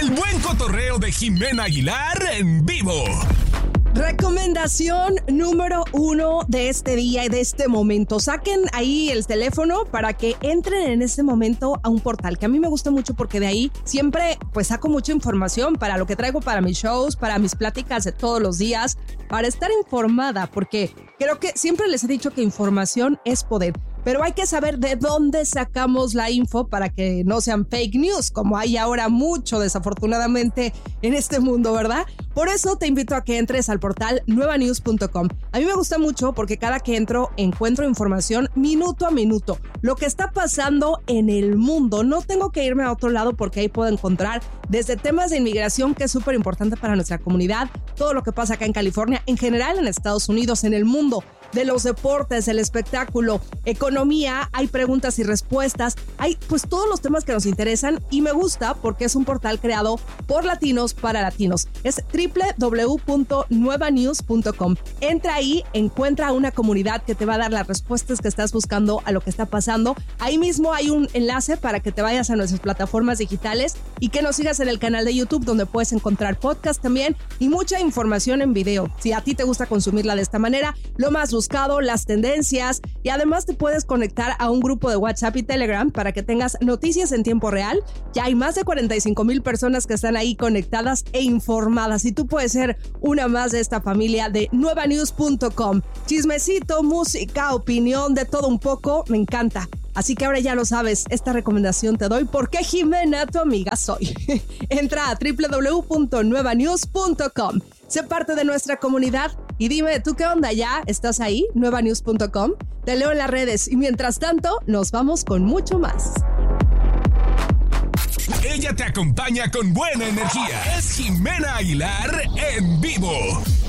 El buen cotorreo de Jimena Aguilar en vivo. Recomendación número 1 de este día y de este momento. Saquen ahí el teléfono para que entren en este momento a un portal que a mí me gusta mucho porque de ahí siempre pues saco mucha información para lo que traigo para mis shows, para mis pláticas de todos los días, para estar informada, porque creo que siempre les he dicho que información es poder. Pero hay que saber de dónde sacamos la info para que no sean fake news, como hay ahora mucho, desafortunadamente, en este mundo, ¿verdad? Por eso te invito a que entres al portal nuevanews.com. A mí me gusta mucho porque cada que entro encuentro información minuto a minuto. Lo que está pasando en el mundo. No tengo que irme a otro lado porque ahí puedo encontrar desde temas de inmigración, que es súper importante para nuestra comunidad, todo lo que pasa acá en California, en general en Estados Unidos, en el mundo, de los deportes, el espectáculo, economía, hay preguntas y respuestas, hay pues todos los temas que nos interesan y me gusta porque es un portal creado por latinos para latinos. Es www.nuevanews.com. Entra ahí, encuentra una comunidad que te va a dar las respuestas que estás buscando a lo que está pasando. Ahí mismo hay un enlace para que te vayas a nuestras plataformas digitales y que nos sigas en el canal de YouTube, donde puedes encontrar podcast también y mucha información en video. Si a ti te gusta consumirla de esta manera, lo más buscado, las tendencias, y además te puedes conectar a un grupo de WhatsApp y Telegram para que tengas noticias en tiempo real. Ya hay más de 45,000 personas que están ahí conectadas e informadas y tú puedes ser una más de esta familia de nuevanews.com. Chismecito, música, opinión, de todo un poco, me encanta. Así que ahora ya lo sabes, esta recomendación te doy porque Jimena, tu amiga, soy. Entra a www.nuevanews.com. Sé parte de nuestra comunidad y dime, ¿tú qué onda ya? ¿Estás ahí? nuevanews.com. Te leo en las redes y mientras tanto, nos vamos con mucho más. Ella te acompaña con buena energía. Es Jimena Aguilar en vivo.